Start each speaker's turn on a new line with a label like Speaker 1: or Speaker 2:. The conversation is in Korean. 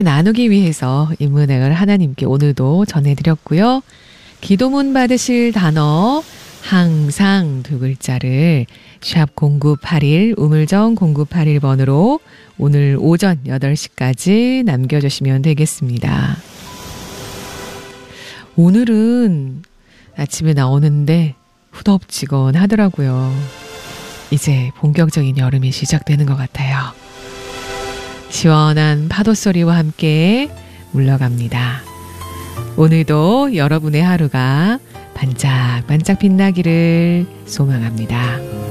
Speaker 1: 나누기 위해서 인문학을 하나님께 오늘도 전해드렸고요. 기도문 받으실 단어 항상 두 글자를 샵 0981 우물정 0981번으로 오늘 오전 8시까지 남겨주시면 되겠습니다. 오늘은 아침에 나오는데 후덥지근하더라고요. 이제 본격적인 여름이 시작되는 것 같아요. 시원한 파도 소리와 함께 물러갑니다. 오늘도 여러분의 하루가 반짝반짝 빛나기를 소망합니다.